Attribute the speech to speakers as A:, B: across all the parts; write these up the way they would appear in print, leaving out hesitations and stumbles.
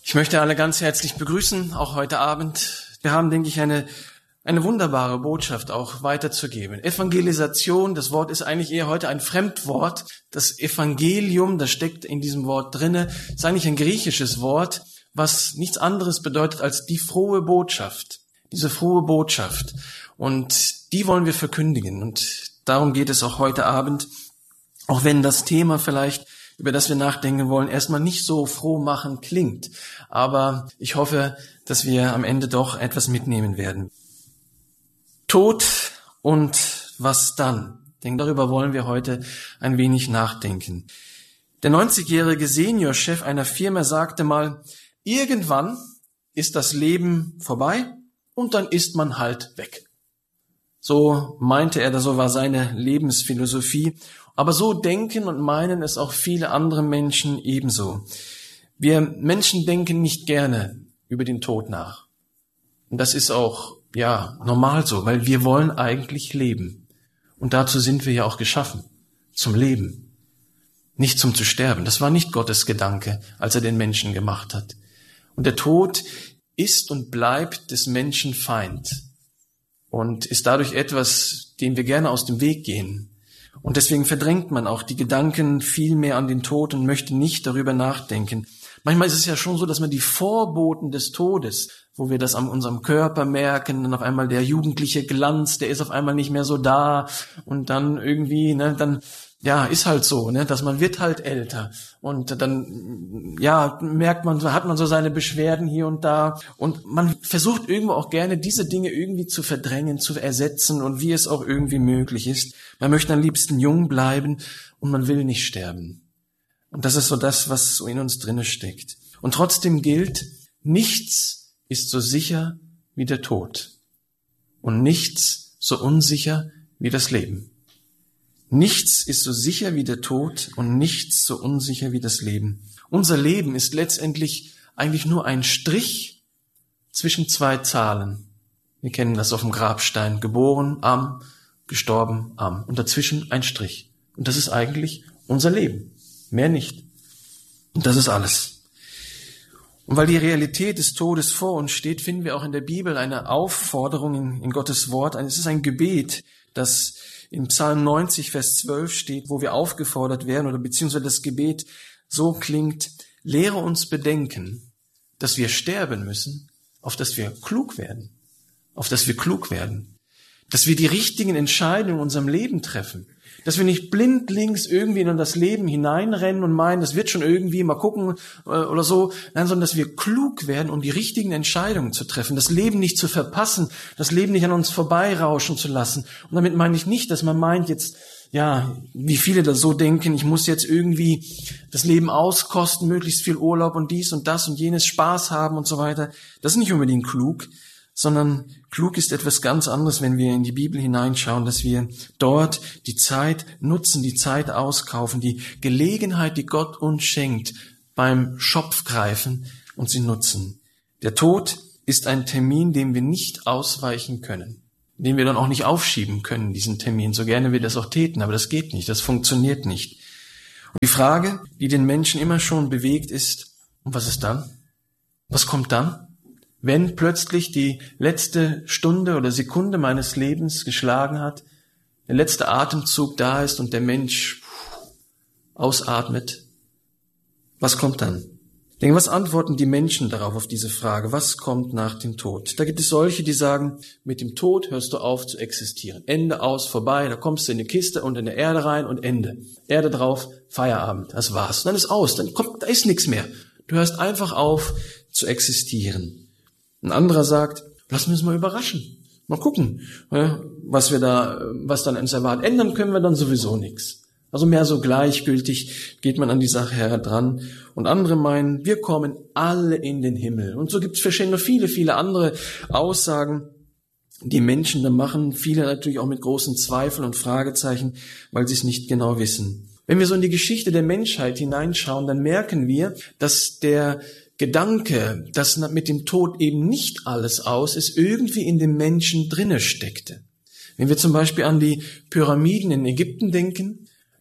A: Ich möchte alle ganz herzlich begrüßen, auch heute Abend. Wir haben, denke ich, eine wunderbare Botschaft auch weiterzugeben. Evangelisation, das Wort ist eigentlich eher heute ein Fremdwort. Das Evangelium, das steckt in diesem Wort drinne, ist eigentlich ein griechisches Wort, was nichts anderes bedeutet als die frohe Botschaft. Diese frohe Botschaft. Und die wollen wir verkündigen. Und darum geht es auch heute Abend. Auch wenn das Thema vielleicht, über das wir nachdenken wollen, erstmal nicht so frohmachend klingt. Aber ich hoffe, dass wir am Ende doch etwas mitnehmen werden. Tod und was dann? Ich denke, darüber wollen wir heute ein wenig nachdenken. Der 90-jährige Seniorchef einer Firma sagte mal, irgendwann ist das Leben vorbei und dann ist man halt weg. So meinte er, so war seine Lebensphilosophie. Aber so denken und meinen es auch viele andere Menschen ebenso. Wir Menschen denken nicht gerne über den Tod nach. Und das ist auch, normal so, weil wir wollen eigentlich leben. Und dazu sind wir ja auch geschaffen. Zum Leben. Nicht zum zu sterben. Das war nicht Gottes Gedanke, als er den Menschen gemacht hat. Und der Tod ist und bleibt des Menschen Feind. Und ist dadurch etwas, dem wir gerne aus dem Weg gehen. Und deswegen verdrängt man auch die Gedanken viel mehr an den Tod und möchte nicht darüber nachdenken. Manchmal ist es ja schon so, dass man die Vorboten des Todes, wo wir das an unserem Körper merken, dann auf einmal der jugendliche Glanz, der ist auf einmal nicht mehr so da und dann irgendwie, ist halt so, dass man wird halt älter und dann, merkt man, hat man so seine Beschwerden hier und da und man versucht irgendwo auch gerne diese Dinge irgendwie zu verdrängen, zu ersetzen und wie es auch irgendwie möglich ist. Man möchte am liebsten jung bleiben und man will nicht sterben. Und das ist so das, was so in uns drinne steckt. Und trotzdem gilt, nichts ist so sicher wie der Tod und nichts so unsicher wie das Leben. Nichts ist so sicher wie der Tod und nichts so unsicher wie das Leben. Unser Leben ist letztendlich eigentlich nur ein Strich zwischen zwei Zahlen. Wir kennen das auf dem Grabstein. Geboren am, gestorben am. Und dazwischen ein Strich. Und das ist eigentlich unser Leben. Mehr nicht. Und das ist alles. Und weil die Realität des Todes vor uns steht, finden wir auch in der Bibel eine Aufforderung in Gottes Wort. Es ist ein Gebet, das in Psalm 90, Vers 12 steht, wo wir aufgefordert werden, oder beziehungsweise das Gebet so klingt, lehre uns bedenken, dass wir sterben müssen, auf dass wir klug werden, dass wir die richtigen Entscheidungen in unserem Leben treffen, dass wir nicht blindlings irgendwie in das Leben hineinrennen und meinen, das wird schon irgendwie, mal gucken oder so, nein, sondern dass wir klug werden, um die richtigen Entscheidungen zu treffen, das Leben nicht zu verpassen, das Leben nicht an uns vorbeirauschen zu lassen. Und damit meine ich nicht, dass man meint jetzt, wie viele das so denken, ich muss jetzt irgendwie das Leben auskosten, möglichst viel Urlaub und dies und das und jenes, Spaß haben und so weiter. Das ist nicht unbedingt klug, sondern klug ist etwas ganz anderes, wenn wir in die Bibel hineinschauen, dass wir dort die Zeit nutzen, die Zeit auskaufen, die Gelegenheit, die Gott uns schenkt, beim Schopf greifen und sie nutzen. Der Tod ist ein Termin, dem wir nicht ausweichen können, den wir dann auch nicht aufschieben können, diesen Termin, so gerne wir das auch täten, aber das geht nicht, das funktioniert nicht. Und die Frage, die den Menschen immer schon bewegt, ist, und was ist dann? Was kommt dann? Wenn plötzlich die letzte Stunde oder Sekunde meines Lebens geschlagen hat, der letzte Atemzug da ist und der Mensch ausatmet, was kommt dann? Ich denke, was antworten die Menschen darauf, auf diese Frage? Was kommt nach dem Tod? Da gibt es solche, die sagen, mit dem Tod hörst du auf zu existieren. Ende, aus, vorbei, da kommst du in eine Kiste und in der Erde rein und Ende. Erde drauf, Feierabend, das war's. Dann ist aus, da ist nichts mehr. Du hörst einfach auf zu existieren. Ein anderer sagt, lassen wir uns mal überraschen. Mal gucken, was dann uns erwartet. Ändern können wir dann sowieso nichts. Also mehr so gleichgültig geht man an die Sache heran. Und andere meinen, wir kommen alle in den Himmel. Und so gibt es verschiedene, viele andere Aussagen, die Menschen da machen. Viele natürlich auch mit großen Zweifeln und Fragezeichen, weil sie es nicht genau wissen. Wenn wir so in die Geschichte der Menschheit hineinschauen, dann merken wir, dass der Gedanke, dass mit dem Tod eben nicht alles aus ist, irgendwie in dem Menschen drinne steckte. Wenn wir zum Beispiel an die Pyramiden in Ägypten denken,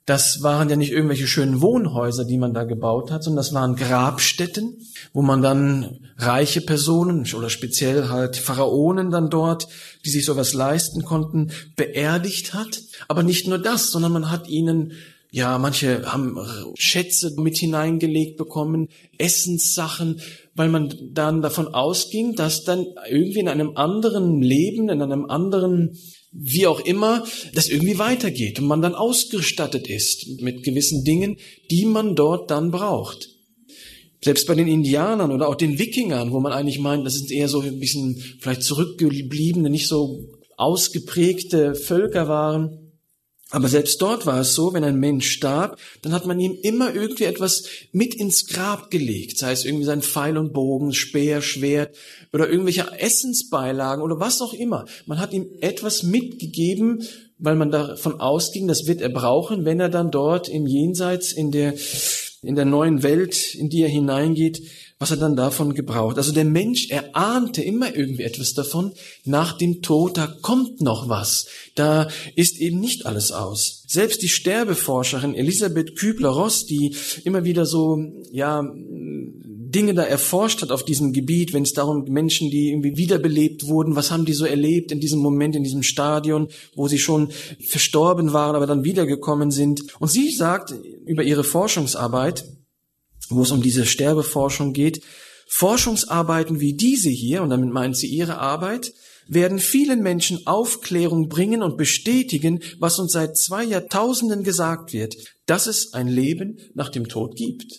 A: Das waren ja nicht irgendwelche schönen Wohnhäuser, die man da gebaut hat, sondern das waren Grabstätten, wo man dann reiche Personen oder speziell halt Pharaonen dann dort, die sich sowas leisten konnten, beerdigt hat. Aber nicht nur das, sondern man hat ihnen, ja, manche haben Schätze mit hineingelegt bekommen, Essenssachen, weil man dann davon ausging, dass dann irgendwie in einem anderen Leben, in einem anderen, wie auch immer, das irgendwie weitergeht und man dann ausgestattet ist mit gewissen Dingen, die man dort dann braucht. Selbst bei den Indianern oder auch den Wikingern, wo man eigentlich meint, das sind eher so ein bisschen vielleicht zurückgebliebene, nicht so ausgeprägte Völker waren. Aber selbst dort war es so, wenn ein Mensch starb, dann hat man ihm immer irgendwie etwas mit ins Grab gelegt. Sei es irgendwie sein Pfeil und Bogen, Speer, Schwert oder irgendwelche Essensbeilagen oder was auch immer. Man hat ihm etwas mitgegeben, weil man davon ausging, das wird er brauchen, wenn er dann dort im Jenseits, in der neuen Welt, in die er hineingeht, was er dann davon gebraucht. Also der Mensch, er ahnte immer irgendwie etwas davon. Nach dem Tod, da kommt noch was. Da ist eben nicht alles aus. Selbst die Sterbeforscherin Elisabeth Kübler-Ross, die immer wieder so, ja, Dinge da erforscht hat auf diesem Gebiet, wenn es darum Menschen, die irgendwie wiederbelebt wurden, was haben die so erlebt in diesem Moment, in diesem Stadion, wo sie schon verstorben waren, aber dann wiedergekommen sind. Und sie sagt über ihre Forschungsarbeit, wo es um diese Sterbeforschung geht, Forschungsarbeiten wie diese hier, und damit meint sie ihre Arbeit, werden vielen Menschen Aufklärung bringen und bestätigen, was uns seit 2 Jahrtausenden gesagt wird, dass es ein Leben nach dem Tod gibt.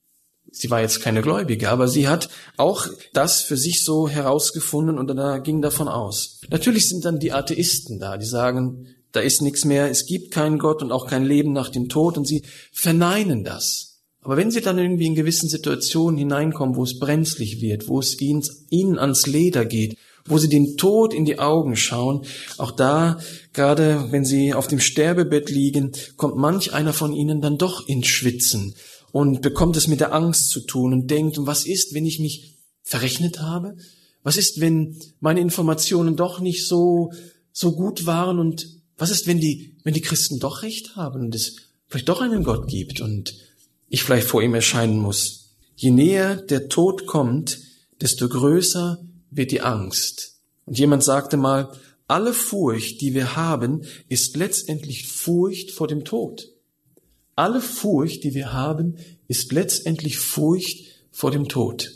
A: Sie war jetzt keine Gläubige, aber sie hat auch das für sich so herausgefunden und da ging davon aus. Natürlich sind dann die Atheisten da, die sagen, da ist nichts mehr, es gibt keinen Gott und auch kein Leben nach dem Tod und sie verneinen das. Aber wenn sie dann irgendwie in gewissen Situationen hineinkommen, wo es brenzlig wird, wo es ihnen ans Leder geht, wo sie den Tod in die Augen schauen, auch da, gerade wenn sie auf dem Sterbebett liegen, kommt manch einer von ihnen dann doch ins Schwitzen und bekommt es mit der Angst zu tun und denkt, und was ist, wenn ich mich verrechnet habe? Was ist, wenn meine Informationen doch nicht so gut waren? Und was ist, wenn die Christen doch recht haben und es vielleicht doch einen Gott gibt und ich vielleicht vor ihm erscheinen muss? Je näher der Tod kommt, desto größer wird die Angst. Und jemand sagte mal, alle Furcht, die wir haben, ist letztendlich Furcht vor dem Tod. Alle Furcht, die wir haben, ist letztendlich Furcht vor dem Tod.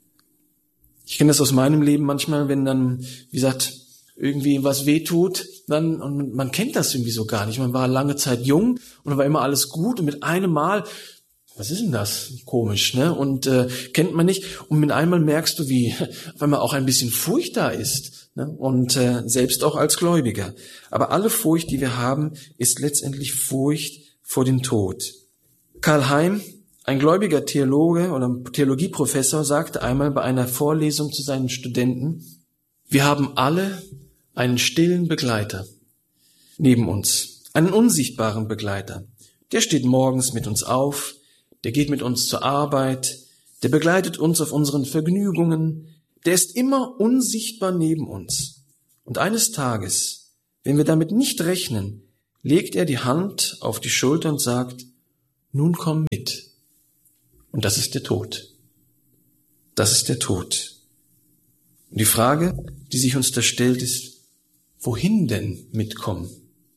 A: Ich kenne das aus meinem Leben manchmal, wenn dann, wie gesagt, irgendwie was wehtut, dann, und man kennt das irgendwie so gar nicht. Man war lange Zeit jung und dann war immer alles gut und mit einem Mal, was ist denn das? Komisch, ne? Und kennt man nicht. Und mit einmal merkst du, wie auf einmal auch ein bisschen Furcht da ist. Ne? Und selbst auch als Gläubiger. Aber alle Furcht, die wir haben, ist letztendlich Furcht vor dem Tod. Karl Heim, ein gläubiger Theologe oder Theologieprofessor, sagte einmal bei einer Vorlesung zu seinen Studenten, wir haben alle einen stillen Begleiter neben uns, einen unsichtbaren Begleiter. Der steht morgens mit uns auf, der geht mit uns zur Arbeit, der begleitet uns auf unseren Vergnügungen, der ist immer unsichtbar neben uns. Und eines Tages, wenn wir damit nicht rechnen, legt er die Hand auf die Schulter und sagt, nun komm mit. Und das ist der Tod. Das ist der Tod. Und die Frage, die sich uns da stellt, ist, wohin denn mitkommen?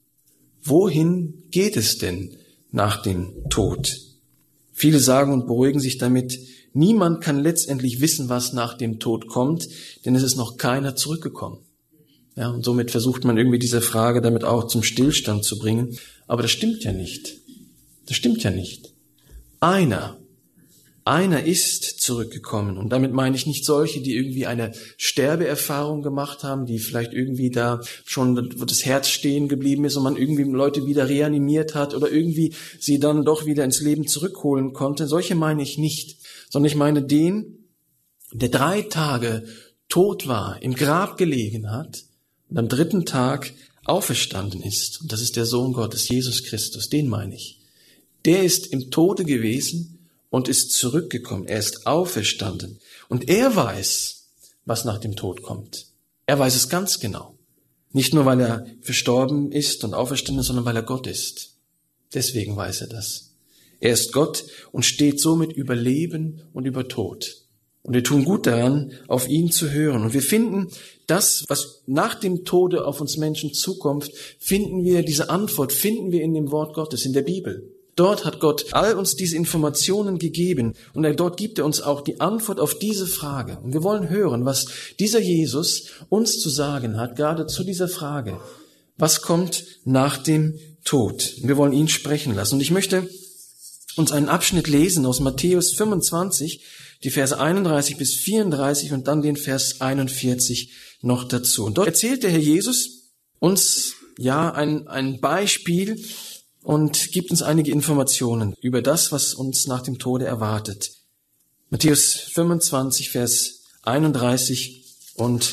A: Wohin geht es denn nach dem Tod? Viele sagen und beruhigen sich damit, niemand kann letztendlich wissen, was nach dem Tod kommt, denn es ist noch keiner zurückgekommen. Ja, und somit versucht man irgendwie diese Frage damit auch zum Stillstand zu bringen. Aber das stimmt ja nicht. Das stimmt ja nicht. Einer ist zurückgekommen. Und damit meine ich nicht solche, die irgendwie eine Sterbeerfahrung gemacht haben, die vielleicht irgendwie da schon das Herz stehen geblieben ist und man irgendwie Leute wieder reanimiert hat oder irgendwie sie dann doch wieder ins Leben zurückholen konnte. Solche meine ich nicht. Sondern ich meine den, der 3 Tage tot war, im Grab gelegen hat und am 3. Tag auferstanden ist. Und das ist der Sohn Gottes, Jesus Christus, den meine ich. Der ist im Tode gewesen und ist zurückgekommen. Er ist auferstanden. Und er weiß, was nach dem Tod kommt. Er weiß es ganz genau. Nicht nur, weil er verstorben ist und auferstanden ist, sondern weil er Gott ist. Deswegen weiß er das. Er ist Gott und steht somit über Leben und über Tod. Und wir tun gut daran, auf ihn zu hören. Und wir finden das, was nach dem Tode auf uns Menschen zukommt, diese Antwort finden wir in dem Wort Gottes, in der Bibel. Dort hat Gott all uns diese Informationen gegeben und dort gibt er uns auch die Antwort auf diese Frage. Und wir wollen hören, was dieser Jesus uns zu sagen hat, gerade zu dieser Frage. Was kommt nach dem Tod? Wir wollen ihn sprechen lassen. Und ich möchte uns einen Abschnitt lesen aus Matthäus 25, die Verse 31 bis 34 und dann den Vers 41 noch dazu. Und dort erzählt der Herr Jesus uns ein Beispiel und gibt uns einige Informationen über das, was uns nach dem Tode erwartet. Matthäus 25, Vers 31 und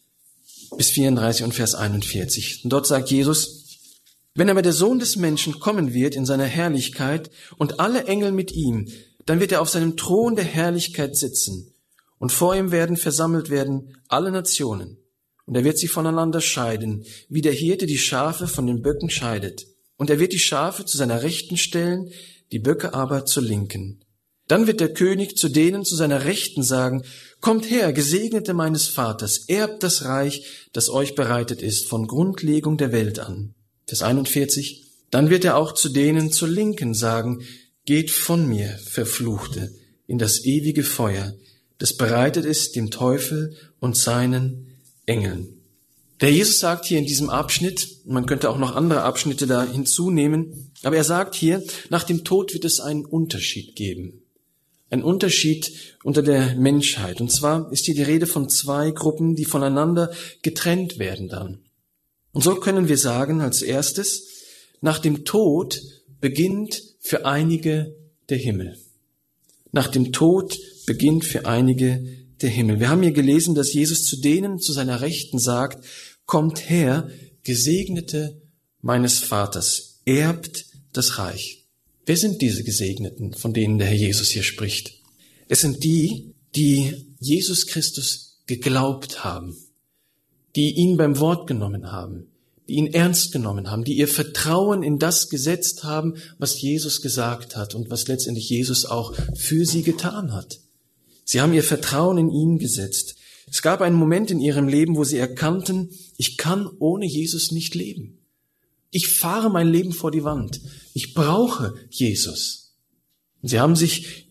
A: bis 34 und Vers 41. Und dort sagt Jesus: Wenn aber der Sohn des Menschen kommen wird in seiner Herrlichkeit und alle Engel mit ihm, dann wird er auf seinem Thron der Herrlichkeit sitzen und vor ihm werden versammelt werden alle Nationen. Und er wird sie voneinander scheiden, wie der Hirte die Schafe von den Böcken scheidet. Und er wird die Schafe zu seiner Rechten stellen, die Böcke aber zur Linken. Dann wird der König zu denen zu seiner Rechten sagen: Kommt her, Gesegnete meines Vaters, erbt das Reich, das euch bereitet ist, von Grundlegung der Welt an. Vers 41. Dann wird er auch zu denen zur Linken sagen: Geht von mir, Verfluchte, in das ewige Feuer, das bereitet ist dem Teufel und seinen Engeln. Der Jesus sagt hier in diesem Abschnitt, man könnte auch noch andere Abschnitte da hinzunehmen, aber er sagt hier, nach dem Tod wird es einen Unterschied geben. Ein Unterschied unter der Menschheit. Und zwar ist hier die Rede von zwei Gruppen, die voneinander getrennt werden dann. Und so können wir sagen, als erstes, nach dem Tod beginnt für einige der Himmel. Nach dem Tod beginnt für einige der Himmel. Wir haben hier gelesen, dass Jesus zu denen zu seiner Rechten sagt: Kommt her, Gesegnete meines Vaters, erbt das Reich. Wer sind diese Gesegneten, von denen der Herr Jesus hier spricht? Es sind die, die Jesus Christus geglaubt haben, die ihn beim Wort genommen haben, die ihn ernst genommen haben, die ihr Vertrauen in das gesetzt haben, was Jesus gesagt hat und was letztendlich Jesus auch für sie getan hat. Sie haben ihr Vertrauen in ihn gesetzt. Es gab einen Moment in ihrem Leben, wo sie erkannten: Ich kann ohne Jesus nicht leben. Ich fahre mein Leben vor die Wand. Ich brauche Jesus. Und sie haben sich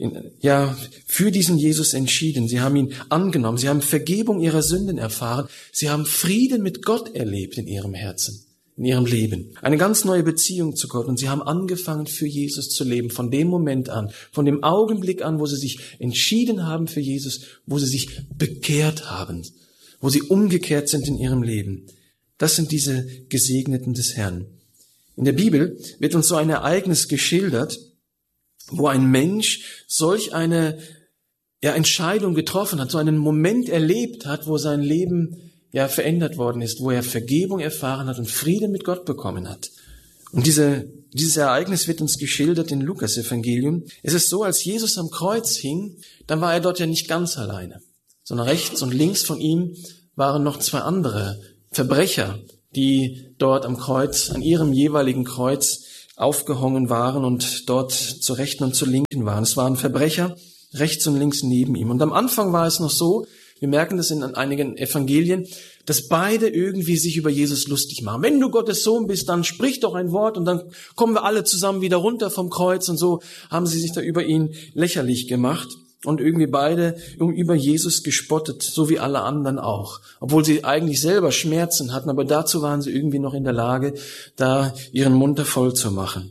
A: für diesen Jesus entschieden. Sie haben ihn angenommen. Sie haben Vergebung ihrer Sünden erfahren. Sie haben Frieden mit Gott erlebt in ihrem Herzen, in ihrem Leben. Eine ganz neue Beziehung zu Gott. Und sie haben angefangen, für Jesus zu leben. Von dem Moment an, von dem Augenblick an, wo sie sich entschieden haben für Jesus, wo sie sich bekehrt haben, wo sie umgekehrt sind in ihrem Leben. Das sind diese Gesegneten des Herrn. In der Bibel wird uns so ein Ereignis geschildert, wo ein Mensch solch eine Entscheidung getroffen hat, so einen Moment erlebt hat, wo sein Leben verändert worden ist, wo er Vergebung erfahren hat und Frieden mit Gott bekommen hat. Und dieses Ereignis wird uns geschildert in Lukas-Evangelium. Es ist so, als Jesus am Kreuz hing, dann war er dort ja nicht ganz alleine, sondern rechts und links von ihm waren noch zwei andere Verbrecher, die dort am Kreuz, an ihrem jeweiligen Kreuz aufgehangen waren und dort zur Rechten und zur Linken waren. Es waren Verbrecher rechts und links neben ihm. Und am Anfang war es noch so, wir merken das in einigen Evangelien, dass beide irgendwie sich über Jesus lustig machen. Wenn du Gottes Sohn bist, dann sprich doch ein Wort und dann kommen wir alle zusammen wieder runter vom Kreuz. Und so haben sie sich da über ihn lächerlich gemacht und irgendwie beide über Jesus gespottet, so wie alle anderen auch. Obwohl sie eigentlich selber Schmerzen hatten, aber dazu waren sie irgendwie noch in der Lage, da ihren Mund voll zu machen.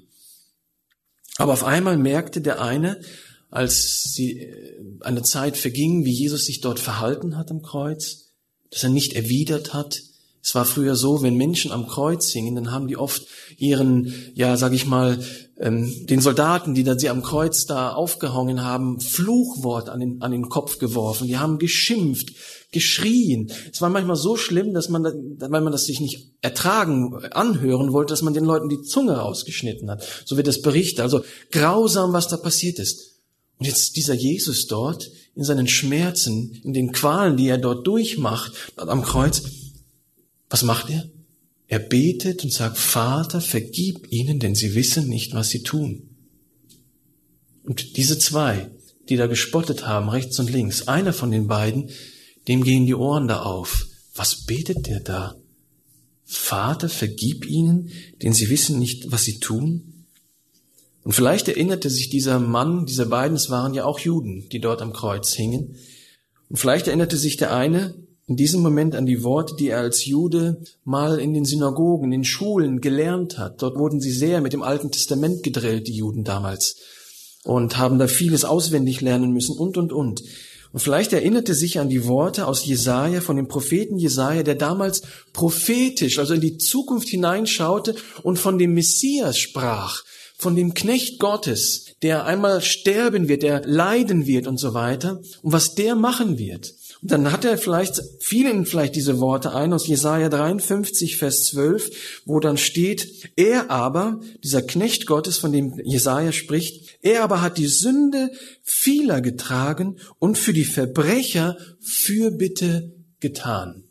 A: Aber auf einmal merkte der eine, als eine Zeit verging, wie Jesus sich dort verhalten hat am Kreuz, dass er nicht erwidert hat. Es war früher so, wenn Menschen am Kreuz hingen, dann haben die oft ihren, den Soldaten, die sie am Kreuz da aufgehangen haben, Fluchwort an den Kopf geworfen. Die haben geschimpft, geschrien. Es war manchmal so schlimm, dass weil man das sich nicht anhören wollte, dass man den Leuten die Zunge rausgeschnitten hat. So wird es berichtet. Also grausam, was da passiert ist. Und jetzt dieser Jesus dort, in seinen Schmerzen, in den Qualen, die er dort durchmacht, am Kreuz, was macht er? Er betet und sagt, Vater, vergib ihnen, denn sie wissen nicht, was sie tun. Und diese zwei, die da gespottet haben, rechts und links, einer von den beiden, dem gehen die Ohren da auf. Was betet der da? Vater, vergib ihnen, denn sie wissen nicht, was sie tun. Und vielleicht erinnerte sich dieser Mann, diese beiden, es waren ja auch Juden, die dort am Kreuz hingen. Und vielleicht erinnerte sich der eine in diesem Moment an die Worte, die er als Jude mal in den Synagogen, in den Schulen gelernt hat. Dort wurden sie sehr mit dem Alten Testament gedrillt, die Juden damals, und haben da vieles auswendig lernen müssen und. Und vielleicht erinnerte sich an die Worte aus Jesaja, von dem Propheten Jesaja, der damals prophetisch, also in die Zukunft hineinschaute und von dem Messias sprach, von dem Knecht Gottes, der einmal sterben wird, der leiden wird und so weiter, und was der machen wird. Und dann hat er fielen vielleicht diese Worte ein aus Jesaja 53, Vers 12, wo dann steht, er aber, dieser Knecht Gottes, von dem Jesaja spricht, er aber hat die Sünde vieler getragen und für die Verbrecher Fürbitte getan.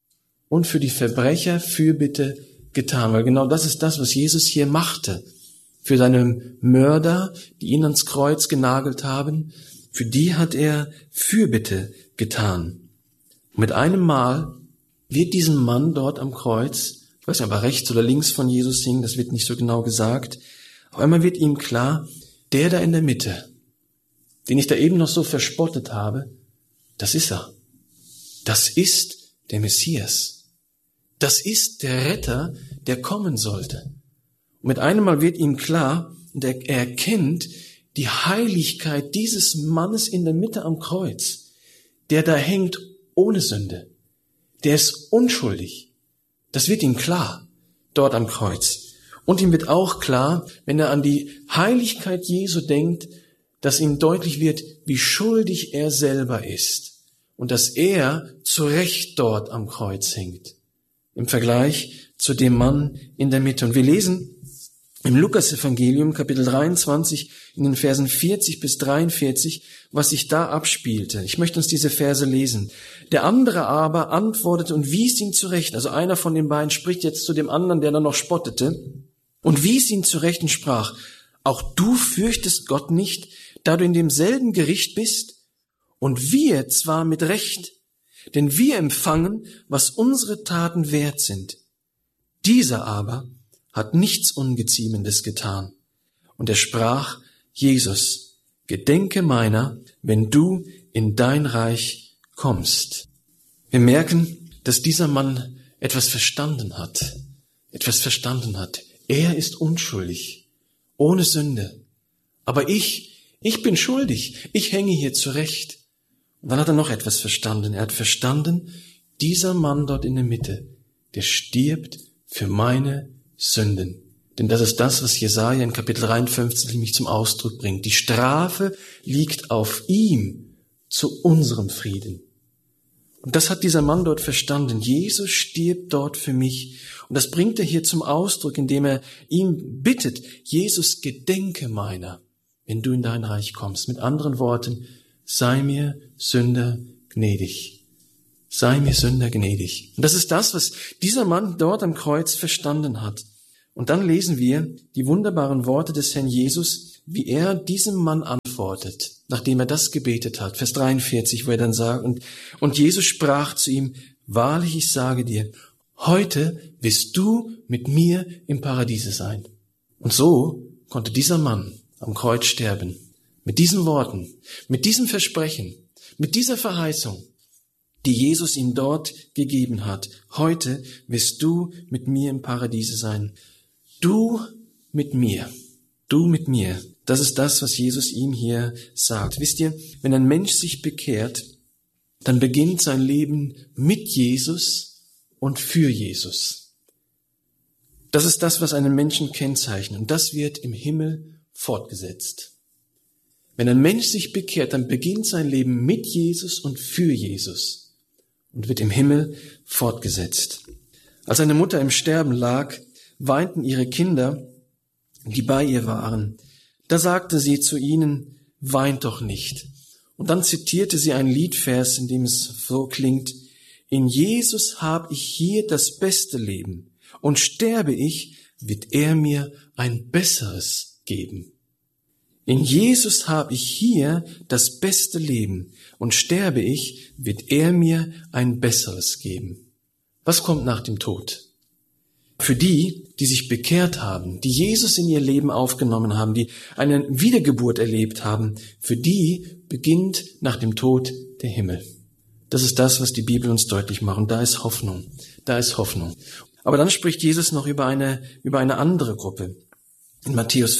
A: Und für die Verbrecher Fürbitte getan, weil genau das ist das, was Jesus hier machte. Für seine Mörder, die ihn ans Kreuz genagelt haben, für die hat er Fürbitte getan. Und mit einem Mal wird diesem Mann dort am Kreuz, ich weiß nicht, ob er rechts oder links von Jesus hing, das wird nicht so genau gesagt, auf einmal wird ihm klar, der da in der Mitte, den ich da eben noch so verspottet habe, das ist er. Das ist der Messias. Das ist der Retter, der kommen sollte. Und mit einem Mal wird ihm klar, und er erkennt die Heiligkeit dieses Mannes in der Mitte am Kreuz, der da hängt ohne Sünde. Der ist unschuldig. Das wird ihm klar, dort am Kreuz. Und ihm wird auch klar, wenn er an die Heiligkeit Jesu denkt, dass ihm deutlich wird, wie schuldig er selber ist und dass er zu Recht dort am Kreuz hängt. Im Vergleich zu dem Mann in der Mitte. Und wir lesen im Lukas-Evangelium, Kapitel 23, in den Versen 40 bis 43, was sich da abspielte. Ich möchte uns diese Verse lesen. Der andere aber antwortete und wies ihn zurecht. Also einer von den beiden spricht jetzt zu dem anderen, der dann noch spottete, und wies ihn zurecht und sprach, auch du fürchtest Gott nicht, da du in demselben Gericht bist? Und wir zwar mit Recht, denn wir empfangen, was unsere Taten wert sind. Dieser aber hat nichts Ungeziemendes getan. Und er sprach, Jesus, gedenke meiner, wenn du in dein Reich kommst. Wir merken, dass dieser Mann etwas verstanden hat. Er ist unschuldig, ohne Sünde. Aber ich bin schuldig. Ich hänge hier zurecht. Und dann hat er noch etwas verstanden. Er hat verstanden, dieser Mann dort in der Mitte, der stirbt für meine Sünden. Denn das ist das, was Jesaja in Kapitel 53 nämlich zum Ausdruck bringt. Die Strafe liegt auf ihm zu unserem Frieden. Und das hat dieser Mann dort verstanden. Jesus stirbt dort für mich. Und das bringt er hier zum Ausdruck, indem er ihm bittet, Jesus, gedenke meiner, wenn du in dein Reich kommst. Mit anderen Worten, sei mir Sünder gnädig. Sei mir Sünder gnädig. Und das ist das, was dieser Mann dort am Kreuz verstanden hat. Und dann lesen wir die wunderbaren Worte des Herrn Jesus, wie er diesem Mann antwortet, nachdem er das gebetet hat. Vers 43, wo er dann sagt, und Jesus sprach zu ihm, wahrlich, ich sage dir, heute wirst du mit mir im Paradiese sein. Und so konnte dieser Mann am Kreuz sterben. Mit diesen Worten, mit diesem Versprechen, mit dieser Verheißung, die Jesus ihm dort gegeben hat. Heute wirst du mit mir im Paradiese sein. Du mit mir. Das ist das, was Jesus ihm hier sagt. Wisst ihr, wenn ein Mensch sich bekehrt, dann beginnt sein Leben mit Jesus und für Jesus. Das ist das, was einen Menschen kennzeichnet. Und das wird im Himmel fortgesetzt. Wenn ein Mensch sich bekehrt, dann beginnt sein Leben mit Jesus und für Jesus und wird im Himmel fortgesetzt. Als eine Mutter im Sterben lag, weinten ihre Kinder, die bei ihr waren. Da sagte sie zu ihnen, weint doch nicht. Und dann zitierte sie einen Liedvers, in dem es so klingt, in Jesus hab ich hier das beste Leben Und sterbe ich, wird er mir ein besseres geben. In Jesus habe ich hier das beste Leben. Und sterbe ich, wird er mir ein besseres geben. Was kommt nach dem Tod? Für die, die sich bekehrt haben, die Jesus in ihr Leben aufgenommen haben, die eine Wiedergeburt erlebt haben, für die beginnt nach dem Tod der Himmel. Das ist das, was die Bibel uns deutlich macht. Und da ist Hoffnung. Da ist Hoffnung. Aber dann spricht Jesus noch über eine andere Gruppe. In Matthäus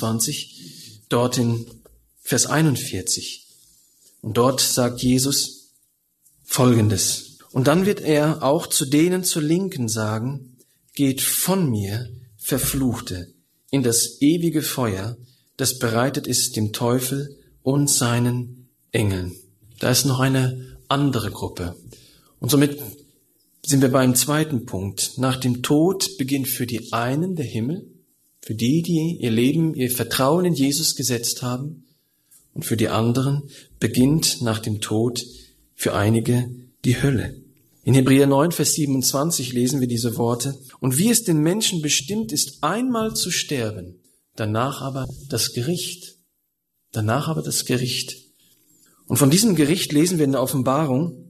A: 25, dort in Vers 41. Und dort sagt Jesus Folgendes. Und dann wird er auch zu denen zur Linken sagen, geht von mir, Verfluchte, in das ewige Feuer, das bereitet ist dem Teufel und seinen Engeln. Da ist noch eine andere Gruppe. Und somit sind wir beim zweiten Punkt. Nach dem Tod beginnt für die einen der Himmel, für die, die ihr Leben, ihr Vertrauen in Jesus gesetzt haben, und für die anderen beginnt nach dem Tod für einige die Hölle. In Hebräer 9, Vers 27 lesen wir diese Worte. Und wie es den Menschen bestimmt ist, einmal zu sterben, danach aber das Gericht. Danach aber das Gericht. Und von diesem Gericht lesen wir in der Offenbarung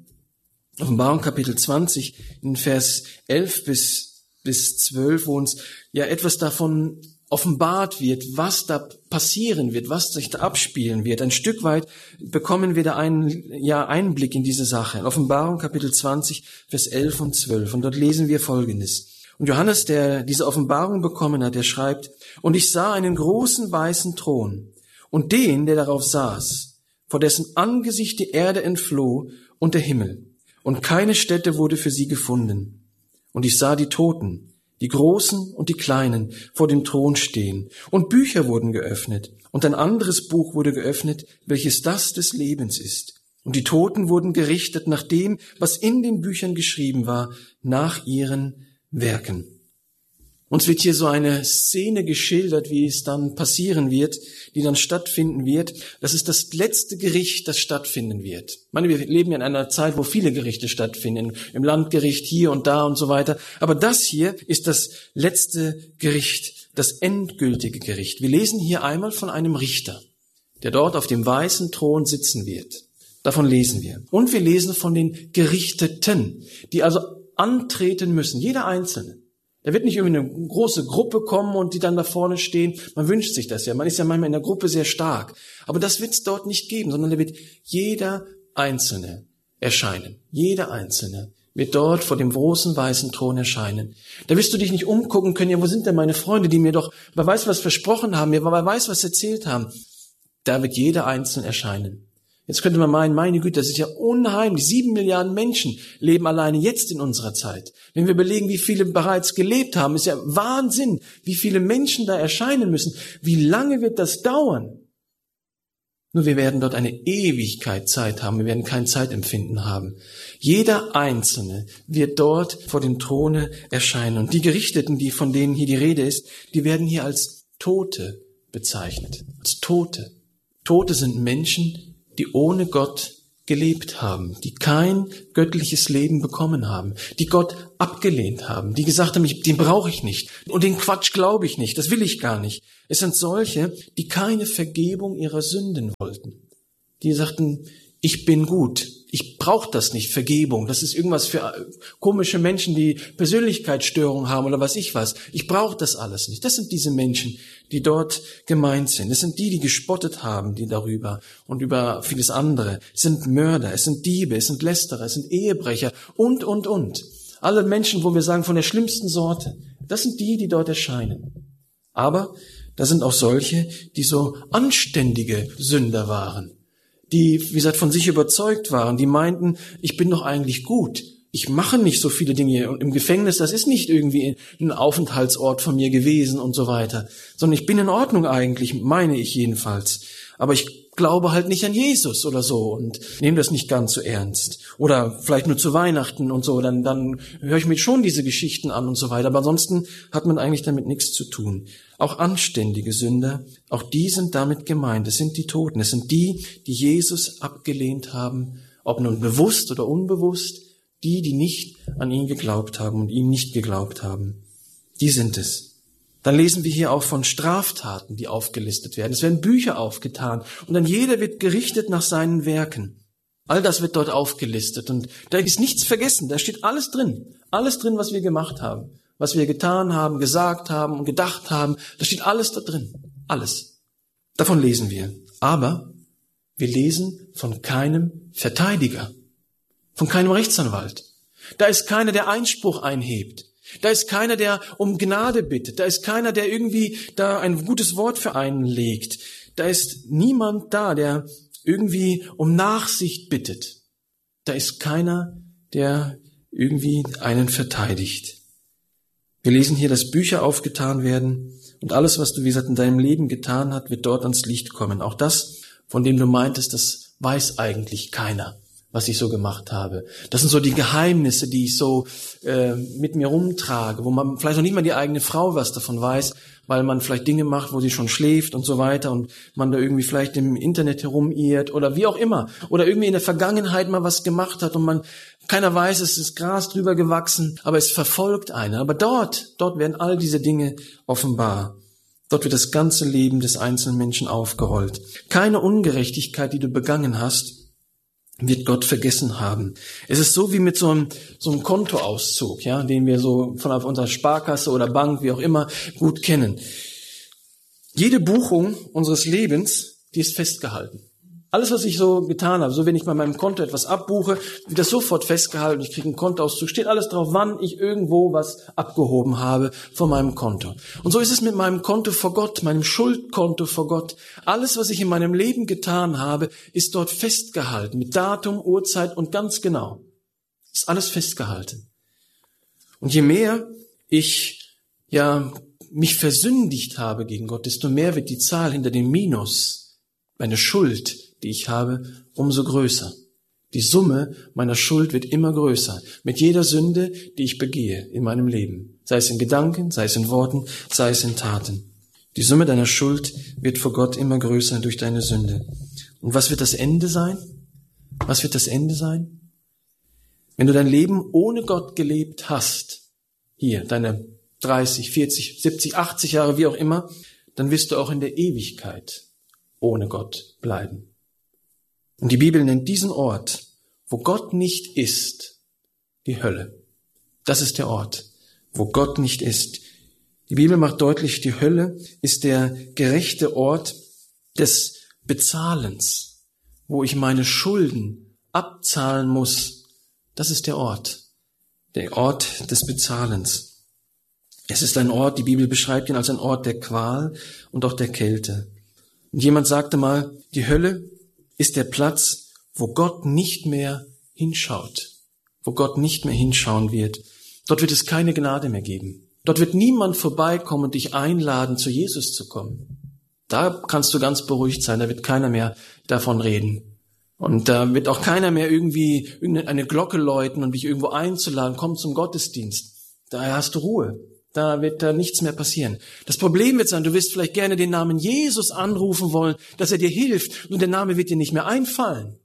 A: Kapitel 20, in Vers 11 bis 12, wo uns ja etwas davon offenbart wird, was da passieren wird, was sich da abspielen wird. Ein Stück weit bekommen wir da einen Einblick in diese Sache. In Offenbarung Kapitel 20, Vers 11 und 12. Und dort lesen wir Folgendes. Und Johannes, der diese Offenbarung bekommen hat, der schreibt, und ich sah einen großen weißen Thron und den, der darauf saß, vor dessen Angesicht die Erde entfloh und der Himmel. Und keine Stätte wurde für sie gefunden. Und ich sah die Toten, die Großen und die Kleinen, vor dem Thron stehen. Und Bücher wurden geöffnet. Und ein anderes Buch wurde geöffnet, welches das des Lebens ist. Und die Toten wurden gerichtet nach dem, was in den Büchern geschrieben war, nach ihren Werken. Uns wird hier so eine Szene geschildert, wie es dann passieren wird, die dann stattfinden wird. Das ist das letzte Gericht, das stattfinden wird. Ich meine, wir leben ja in einer Zeit, wo viele Gerichte stattfinden, im Landgericht hier und da und so weiter. Aber das hier ist das letzte Gericht, das endgültige Gericht. Wir lesen hier einmal von einem Richter, der dort auf dem weißen Thron sitzen wird. Davon lesen wir. Und wir lesen von den Gerichteten, die also antreten müssen, jeder Einzelne. Da wird nicht irgendwie eine große Gruppe kommen und die dann da vorne stehen. Man wünscht sich das ja. Man ist ja manchmal in der Gruppe sehr stark. Aber das wird es dort nicht geben, sondern da wird jeder Einzelne erscheinen. Jeder Einzelne wird dort vor dem großen weißen Thron erscheinen. Da wirst du dich nicht umgucken können, ja, wo sind denn meine Freunde, die mir doch, wer weiß, was versprochen haben, wer weiß, was erzählt haben. Da wird jeder Einzelne erscheinen. Jetzt könnte man meinen, meine Güte, das ist ja unheimlich. 7 Milliarden Menschen leben alleine jetzt in unserer Zeit. Wenn wir überlegen, wie viele bereits gelebt haben, ist ja Wahnsinn, wie viele Menschen da erscheinen müssen. Wie lange wird das dauern? Nur wir werden dort eine Ewigkeit Zeit haben. Wir werden kein Zeitempfinden haben. Jeder Einzelne wird dort vor dem Throne erscheinen. Und die Gerichteten, von denen hier die Rede ist, die werden hier als Tote bezeichnet. Als Tote. Tote sind Menschen, die ohne Gott gelebt haben, die kein göttliches Leben bekommen haben, die Gott abgelehnt haben, die gesagt haben, den brauche ich nicht und den Quatsch glaube ich nicht, das will ich gar nicht. Es sind solche, die keine Vergebung ihrer Sünden wollten, die sagten, ich bin gut, ich brauche das nicht, Vergebung, das ist irgendwas für komische Menschen, die Persönlichkeitsstörungen haben oder was ich was. Ich brauche das alles nicht. Das sind diese Menschen, die dort gemeint sind. Das sind die gespottet haben, die darüber und über vieles andere. Es sind Mörder, es sind Diebe, es sind Lästerer, es sind Ehebrecher und. Alle Menschen, wo wir sagen, von der schlimmsten Sorte. Das sind die dort erscheinen. Aber da sind auch solche, die so anständige Sünder waren. Die, wie gesagt, von sich überzeugt waren, die meinten, ich bin doch eigentlich gut. Ich mache nicht so viele Dinge. Und im Gefängnis, das ist nicht irgendwie ein Aufenthaltsort von mir gewesen und so weiter. Sondern ich bin in Ordnung eigentlich, meine ich jedenfalls. Aber ich glaube halt nicht an Jesus oder so und nehme das nicht ganz so ernst. Oder vielleicht nur zu Weihnachten und so, dann höre ich mir schon diese Geschichten an und so weiter. Aber ansonsten hat man eigentlich damit nichts zu tun. Auch anständige Sünder, auch die sind damit gemeint. Es sind die Toten, es sind die Jesus abgelehnt haben, ob nun bewusst oder unbewusst, die nicht an ihn geglaubt haben und ihm nicht geglaubt haben. Die sind es. Dann lesen wir hier auch von Straftaten, die aufgelistet werden. Es werden Bücher aufgetan und dann jeder wird gerichtet nach seinen Werken. All das wird dort aufgelistet und da ist nichts vergessen. Da steht alles drin. Alles drin, was wir gemacht haben, was wir getan haben, gesagt haben und gedacht haben. Da steht alles da drin. Alles. Davon lesen wir. Aber wir lesen von keinem Verteidiger, von keinem Rechtsanwalt. Da ist keiner, der Einspruch einhebt. Da ist keiner, der um Gnade bittet. Da ist keiner, der irgendwie da ein gutes Wort für einen legt. Da ist niemand da, der irgendwie um Nachsicht bittet. Da ist keiner, der irgendwie einen verteidigt. Wir lesen hier, dass Bücher aufgetan werden und alles, was du, wie gesagt, in deinem Leben getan hast, wird dort ans Licht kommen. Auch das, von dem du meintest, das weiß eigentlich keiner, was ich so gemacht habe. Das sind so die Geheimnisse, die ich so mit mir rumtrage, wo man vielleicht noch nicht mal die eigene Frau was davon weiß, weil man vielleicht Dinge macht, wo sie schon schläft und so weiter und man da irgendwie vielleicht im Internet herumirrt oder wie auch immer. Oder irgendwie in der Vergangenheit mal was gemacht hat und keiner weiß, es ist Gras drüber gewachsen, aber es verfolgt einen. Aber dort werden all diese Dinge offenbar. Dort wird das ganze Leben des einzelnen Menschen aufgerollt. Keine Ungerechtigkeit, die du begangen hast, wird Gott vergessen haben. Es ist so wie mit so einem Kontoauszug, ja, den wir so von auf unserer Sparkasse oder Bank, wie auch immer, gut kennen. Jede Buchung unseres Lebens, die ist festgehalten. Alles, was ich so getan habe, so wenn ich bei meinem Konto etwas abbuche, wird das sofort festgehalten. Ich kriege einen Kontoauszug, steht alles drauf, wann ich irgendwo was abgehoben habe von meinem Konto. Und so ist es mit meinem Konto vor Gott, meinem Schuldkonto vor Gott. Alles, was ich in meinem Leben getan habe, ist dort festgehalten, mit Datum, Uhrzeit und ganz genau. Ist alles festgehalten. Und je mehr ich mich versündigt habe gegen Gott, desto mehr wird die Zahl hinter dem Minus, meine Schuld, die ich habe, umso größer. Die Summe meiner Schuld wird immer größer. Mit jeder Sünde, die ich begehe in meinem Leben. Sei es in Gedanken, sei es in Worten, sei es in Taten. Die Summe deiner Schuld wird vor Gott immer größer durch deine Sünde. Und was wird das Ende sein? Was wird das Ende sein? Wenn du dein Leben ohne Gott gelebt hast, hier, deine 30, 40, 70, 80 Jahre, wie auch immer, dann wirst du auch in der Ewigkeit ohne Gott bleiben. Und die Bibel nennt diesen Ort, wo Gott nicht ist, die Hölle. Das ist der Ort, wo Gott nicht ist. Die Bibel macht deutlich, die Hölle ist der gerechte Ort des Bezahlens, wo ich meine Schulden abzahlen muss. Das ist der Ort des Bezahlens. Es ist ein Ort, die Bibel beschreibt ihn als ein Ort der Qual und auch der Kälte. Und jemand sagte mal, die Hölle ist der Platz, wo Gott nicht mehr hinschaut, wo Gott nicht mehr hinschauen wird. Dort wird es keine Gnade mehr geben. Dort wird niemand vorbeikommen und dich einladen, zu Jesus zu kommen. Da kannst du ganz beruhigt sein, da wird keiner mehr davon reden. Und da wird auch keiner mehr irgendwie eine Glocke läuten und dich irgendwo einzuladen, komm zum Gottesdienst. Da hast du Ruhe. Da wird da nichts mehr passieren. Das Problem wird sein, du wirst vielleicht gerne den Namen Jesus anrufen wollen, dass er dir hilft, und der Name wird dir nicht mehr einfallen.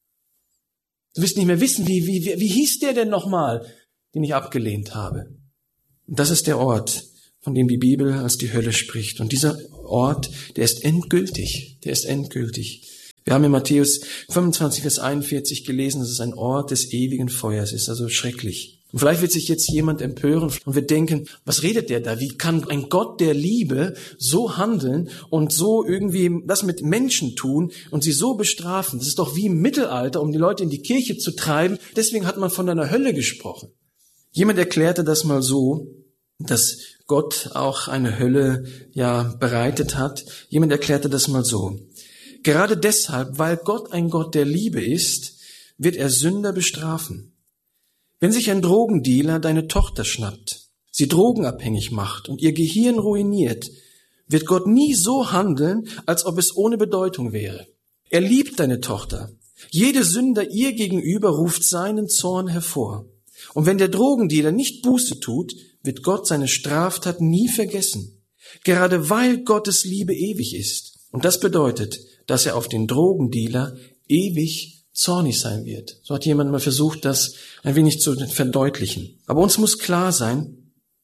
A: Du wirst nicht mehr wissen, wie hieß der denn nochmal, den ich abgelehnt habe. Und das ist der Ort, von dem die Bibel als die Hölle spricht. Und dieser Ort, der ist endgültig. Wir haben in Matthäus 25, Vers 41 gelesen, dass es ein Ort des ewigen Feuers ist, also schrecklich. Und vielleicht wird sich jetzt jemand empören und wird denken, was redet der da? Wie kann ein Gott der Liebe so handeln und so irgendwie das mit Menschen tun und sie so bestrafen? Das ist doch wie im Mittelalter, um die Leute in die Kirche zu treiben. Deswegen hat man von einer Hölle gesprochen. Jemand erklärte das mal so, dass Gott auch eine Hölle bereitet hat. Jemand erklärte das mal so. Gerade deshalb, weil Gott ein Gott der Liebe ist, wird er Sünder bestrafen. Wenn sich ein Drogendealer deine Tochter schnappt, sie drogenabhängig macht und ihr Gehirn ruiniert, wird Gott nie so handeln, als ob es ohne Bedeutung wäre. Er liebt deine Tochter. Jede Sünder ihr gegenüber ruft seinen Zorn hervor. Und wenn der Drogendealer nicht Buße tut, wird Gott seine Straftat nie vergessen. Gerade weil Gottes Liebe ewig ist. Und das bedeutet, dass er auf den Drogendealer ewig zornig sein wird. So hat jemand mal versucht, das ein wenig zu verdeutlichen. Aber uns muss klar sein,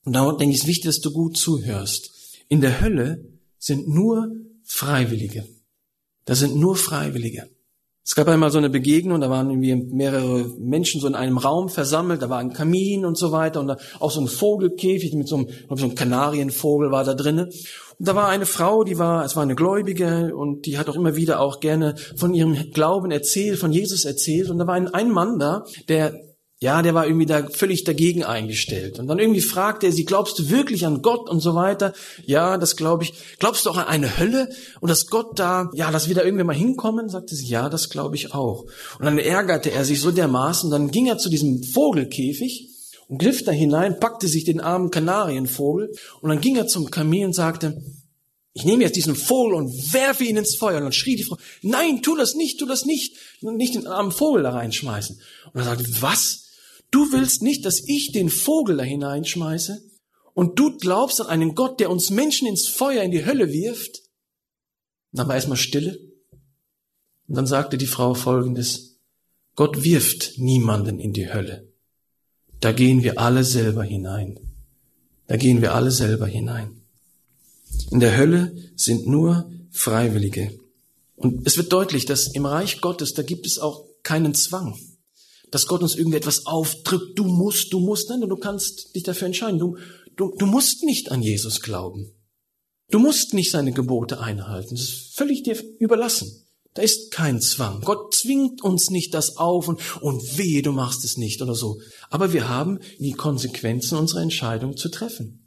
A: Und da denke ich, es ist wichtig, dass du gut zuhörst. In der Hölle sind nur Freiwillige. Da sind nur Freiwillige. Es gab einmal so eine Begegnung, da waren irgendwie mehrere Menschen so in einem Raum versammelt, da war ein Kamin und so weiter und da auch so ein Vogelkäfig mit so einem Kanarienvogel war da drinne. Und da war eine Frau, es war eine Gläubige und die hat auch immer wieder auch gerne von ihrem Glauben erzählt, von Jesus erzählt. Und da war ein Mann da, der war irgendwie da völlig dagegen eingestellt. Und dann irgendwie fragte er sie, glaubst du wirklich an Gott und so weiter? Ja, das glaube ich. Glaubst du auch an eine Hölle? Und dass Gott dass wir da irgendwann mal hinkommen? Sagte sie, ja, das glaube ich auch. Und dann ärgerte er sich so dermaßen, dann ging er zu diesem Vogelkäfig und griff da hinein, packte sich den armen Kanarienvogel und dann ging er zum Kamin und sagte, ich nehme jetzt diesen Vogel und werfe ihn ins Feuer. Und dann schrie die Frau, nein, tu das nicht, nicht den armen Vogel da reinschmeißen. Und er sagte, was? Du willst nicht, dass ich den Vogel da hineinschmeiße? Und du glaubst an einen Gott, der uns Menschen ins Feuer, in die Hölle wirft? Und dann war erstmal Stille. Und dann sagte die Frau Folgendes, Gott wirft niemanden in die Hölle. Da gehen wir alle selber hinein. Da gehen wir alle selber hinein. In der Hölle sind nur Freiwillige. Und es wird deutlich, dass im Reich Gottes, da gibt es auch keinen Zwang. Dass Gott uns irgendetwas aufdrückt, du musst, nein, du kannst dich dafür entscheiden. Du musst nicht an Jesus glauben. Du musst nicht seine Gebote einhalten. Das ist völlig dir überlassen. Da ist kein Zwang. Gott zwingt uns nicht das auf und wehe, du machst es nicht oder so. Aber wir haben die Konsequenzen unserer Entscheidung zu treffen.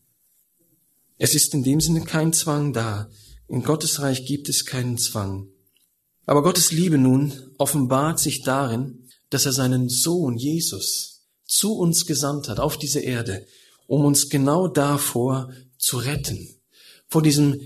A: Es ist in dem Sinne kein Zwang da. In Gottes Reich gibt es keinen Zwang. Aber Gottes Liebe nun offenbart sich darin, dass er seinen Sohn Jesus zu uns gesandt hat auf diese Erde, um uns genau davor zu retten. Vor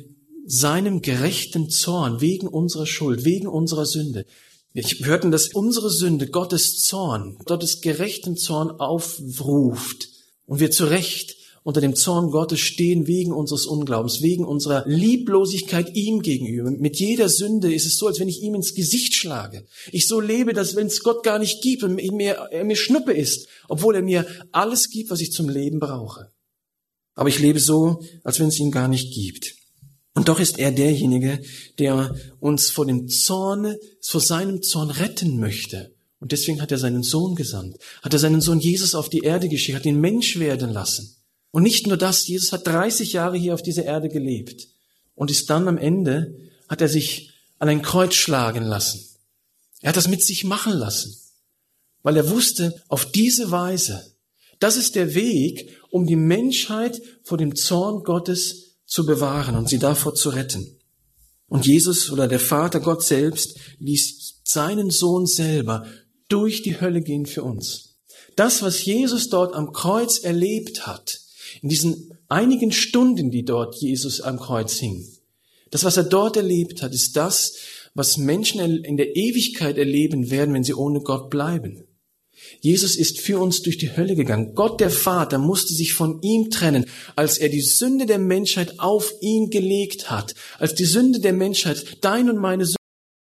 A: seinem gerechten Zorn wegen unserer Schuld, wegen unserer Sünde. Wir hörten, dass unsere Sünde Gottes Zorn, Gottes gerechten Zorn aufruft und wir zu Recht unter dem Zorn Gottes stehen wegen unseres Unglaubens, wegen unserer Lieblosigkeit ihm gegenüber. Mit jeder Sünde ist es so, als wenn ich ihm ins Gesicht schlage. Ich so lebe, dass wenn es Gott gar nicht gibt und er mir Schnuppe ist, obwohl er mir alles gibt, was ich zum Leben brauche. Aber ich lebe so, als wenn es ihn gar nicht gibt. Und doch ist er derjenige, der uns vor seinem Zorn retten möchte. Und deswegen hat er seinen Sohn gesandt. Hat er seinen Sohn Jesus auf die Erde geschickt, hat ihn Mensch werden lassen. Und nicht nur das, Jesus hat 30 Jahre hier auf dieser Erde gelebt und ist dann am Ende, hat er sich an ein Kreuz schlagen lassen. Er hat das mit sich machen lassen, weil er wusste, auf diese Weise, das ist der Weg, um die Menschheit vor dem Zorn Gottes zu bewahren und sie davor zu retten. Und Jesus oder der Vater Gott selbst ließ seinen Sohn selber durch die Hölle gehen für uns. Das, was Jesus dort am Kreuz erlebt hat, in diesen einigen Stunden, die dort Jesus am Kreuz hing. Das, was er dort erlebt hat, ist das, was Menschen in der Ewigkeit erleben werden, wenn sie ohne Gott bleiben. Jesus ist für uns durch die Hölle gegangen. Gott, der Vater, musste sich von ihm trennen, als er die Sünde der Menschheit auf ihn gelegt hat. Als die Sünde der Menschheit, dein und meine Sünde,